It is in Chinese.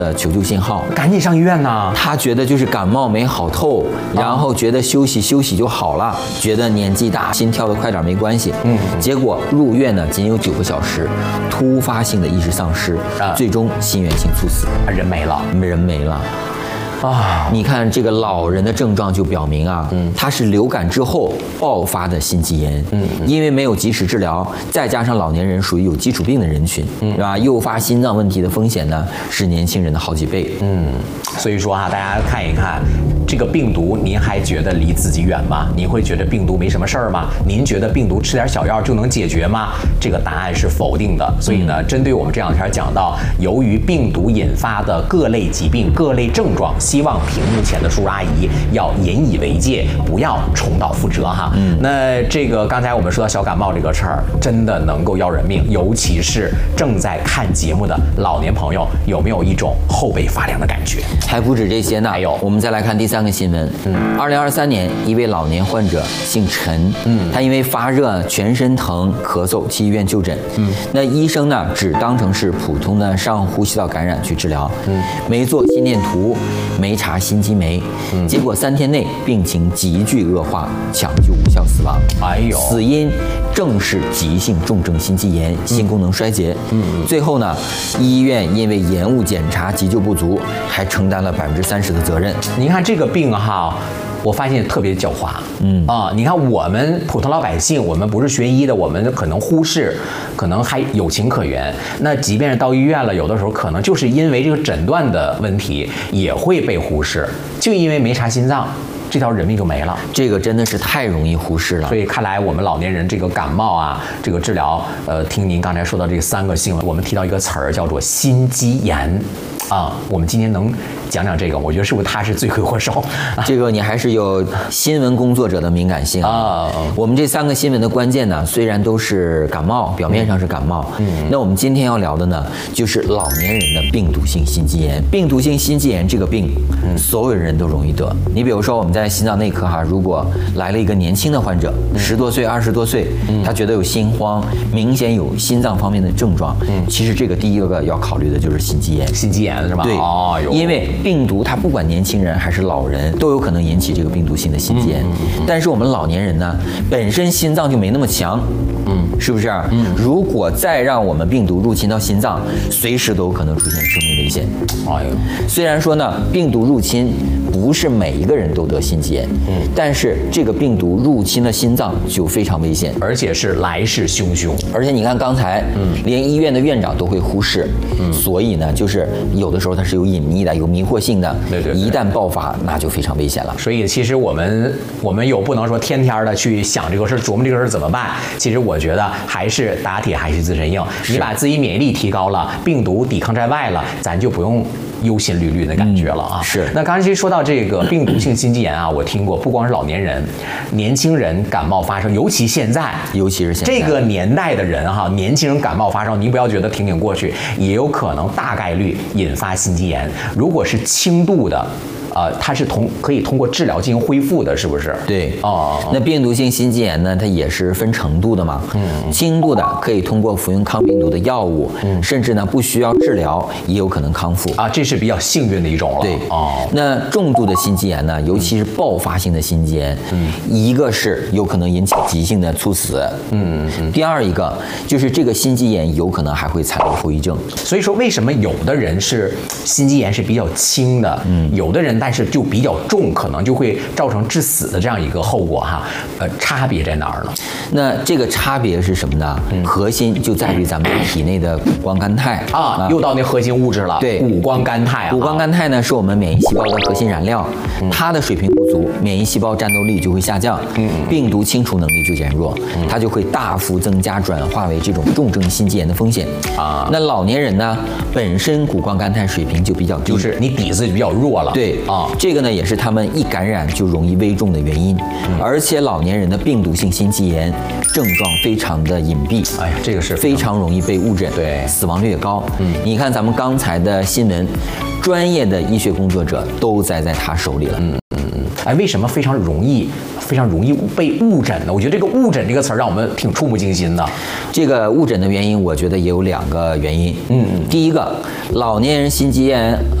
求救信号， 赶紧上医院呐！ 他觉得就是感冒没好透，然后觉得休息就好了，觉得年纪大，心跳得快点没关系。结果入院呢，仅有9个小时，突发性的意识丧失，最终心源性猝死， 人没了。啊， 你看这个老人的症状就表明啊，他是流感之后爆发的心肌炎，因为没有及时治疗，再加上老年人属于有基础病的人群，是吧？诱发心脏问题的风险呢是年轻人的好几倍。 所以说大家看一看这个病毒，您还觉得离自己远吗？您会觉得病毒没什么事儿吗？您觉得病毒吃点小药就能解决吗？这个答案是否定的。所以呢，针对我们这两天讲到，由于病毒引发的各类疾病、各类症状，希望屏幕前的叔叔阿姨要引以为戒，不要重蹈覆辙哈。那这个刚才我们说到小感冒这个事儿，真的能够要人命，尤其是正在看节目的老年朋友，有没有一种后背发凉的感觉？ 还不止这些呢， 还有， 我们再来看第3个新闻。2023年，一位老年患者姓陈，他因为发热、全身疼、咳嗽去医院就诊。那医生呢只当成是普通的上呼吸道感染去治疗，没做心电图，没查心肌酶，结果3天内病情急剧恶化，抢救无效死亡。死因正是急性重症心肌炎、心功能衰竭。最后呢，医院因为延误检查、急救不足，还承担了30%的责任。 您看这个病哈，我发现特别狡猾。你看我们普通老百姓，我们不是学医的，我们可能忽视，可能还有情可原。那即便是到医院了，有的时候可能就是因为这个诊断的问题，也会被忽视，就因为没查心脏。这条人命就没了， 这个真的是太容易忽视了。 所以看来我们老年人这个感冒啊，这个治疗，听您刚才说到这3个新闻，我们提到一个词儿叫做心肌炎。我们今天能讲讲这个，我觉得是不是他是罪魁祸首？ 这个你还是有新闻工作者的敏感性啊。我们这3个新闻的关键呢，虽然都是感冒，表面上是感冒，那我们今天要聊的呢，就是老年人的病毒性心肌炎。病毒性心肌炎这个病，所有人都容易得。你比如说我们在心脏内科如果来了一个年轻的患者，10多岁、20多岁，他觉得有心慌，明显有心脏方面的症状，其实这个第一个要考虑的就是心肌炎。 心肌炎是吧？ 对，因为病毒它不管年轻人还是老人，都有可能引起这个病毒性的心肌炎。但是我们老年人呢，本身心脏就没那么强，是不是？如果再让我们病毒入侵到心脏，随时都有可能出现生命危险。虽然说呢，病毒入侵不是每一个人都得心肌炎，但是这个病毒入侵了心脏就非常危险， 而且是来势汹汹。 而且你看刚才，连医院的院长都会忽视，所以呢，就是有的时候它是有隐匿的、有迷惑性的， 对， 一旦爆发，那就非常危险了。 所以其实我们有不能说天天的去想这个事，琢磨这个事怎么办。其实我觉得还是打铁还需自身硬，你把自己免疫力提高了，病毒抵抗在外了，咱就不用忧心虑虑的感觉了啊。 是。 那刚才其实说到这个病毒性心肌炎啊，我听过，不光是老年人，年轻人感冒发烧，尤其是现在这个年代的人年轻人感冒发烧，您不要觉得挺过去，也有可能大概率引发心肌炎。如果是轻度的，它是可以通过治疗进行恢复的，是不是？ 对。那病毒性心肌炎呢，它也是分程度的嘛。轻度的可以通过服用抗病毒的药物，甚至呢不需要治疗，也有可能康复啊，这是比较幸运的一种了。 对。那重度的心肌炎呢，尤其是爆发性的心肌炎，一个是有可能引起急性的猝死，第二一个就是这个心肌炎有可能还会残留后遗症。 所以说，为什么有的人是心肌炎是比较轻的，有的人但是就比较重，可能就会造成致死的这样一个后果差别在哪儿呢？ 那这个差别是什么呢？核心就在于咱们体内的谷胱甘肽又到那核心物质了。 对， 谷胱甘肽。 谷胱甘肽呢是我们免疫细胞的核心燃料，它的水平不足，免疫细胞战斗力就会下降，病毒清除能力就减弱，它就会大幅增加转化为这种重症心肌炎的风险啊。那老年人呢，本身谷胱甘肽水平就比较低， 就是你底子就比较弱了。 对这个呢也是他们一感染就容易危重的原因。而且老年人的病毒性心肌炎症状非常的隐蔽， 这个是非常容易被误诊， 对， 死亡率也高。你看咱们刚才的新闻，专业的医学工作者都栽在他手里了。 为什么非常容易非常容易被误诊呢？我觉得这个误诊这个词儿让我们挺触目惊心的。 这个误诊的原因，我觉得也有2个原因。第一个，老年人心肌炎